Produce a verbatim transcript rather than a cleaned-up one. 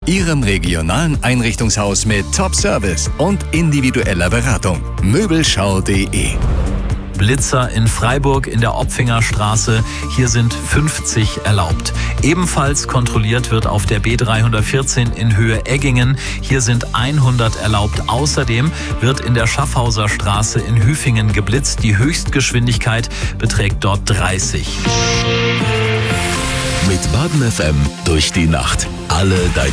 Ihrem regionalen Einrichtungshaus mit Top-Service und individueller Beratung. Möbelschau punkt de. Blitzer in Freiburg in der Opfinger Straße. Hier sind fünfzig erlaubt. Ebenfalls kontrolliert wird auf der B dreihundertvierzehn in Höhe Eggingen. Hier sind hundert erlaubt. Außerdem wird in der Schaffhauser Straße in Hüfingen geblitzt. Die Höchstgeschwindigkeit beträgt dort dreißig. Mit Baden F M durch die Nacht. Alle deine